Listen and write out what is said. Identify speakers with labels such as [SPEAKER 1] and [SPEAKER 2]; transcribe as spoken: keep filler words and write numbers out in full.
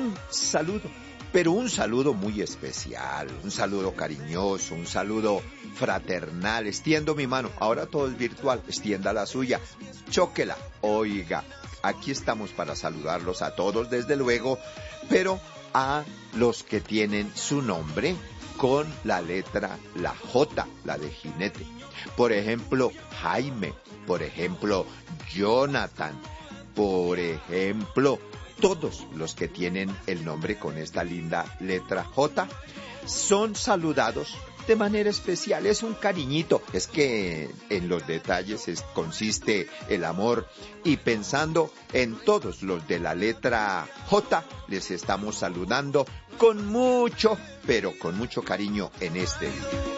[SPEAKER 1] un saludo, pero un saludo muy especial, un saludo cariñoso, un saludo fraternal. Extiendo mi mano, ahora todo es virtual, extienda la suya, chóquela. Oiga, aquí estamos para saludarlos a todos, desde luego, pero a los que tienen su nombre con la letra, la J, la de jinete. Por ejemplo, Jaime, por ejemplo, Jonathan, por ejemplo, todos los que tienen el nombre con esta linda letra J son saludados de manera especial. Es un cariñito, es que en los detalles es, consiste el amor, y pensando en todos los de la letra J, les estamos saludando con mucho, pero con mucho cariño en este día.